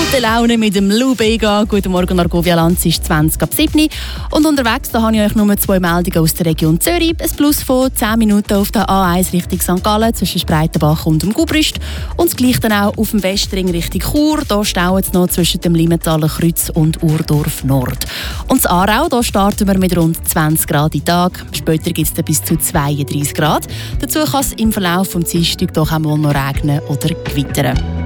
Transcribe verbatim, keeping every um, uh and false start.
Gute Laune mit dem Lou Bega. Guten Morgen, Argovia Lanz, ist zwanzig ab sieben. Und unterwegs da habe ich euch nur zwei Meldungen aus der Region Zürich. Ein Plus von zehn Minuten auf der A eins Richtung Sankt Gallen zwischen Spreitenbach und dem Gubrist. Und das gleiche dann auch auf dem Westring Richtung Chur. Da staut es noch zwischen dem Limentaler Kreuz und Urdorf Nord. Und das Aarau, da starten wir mit rund zwanzig Grad im Tag. Später gibt es bis zu zweiunddreißig Grad. Dazu kann es im Verlauf des Dienstags doch einmal noch regnen oder gewittern.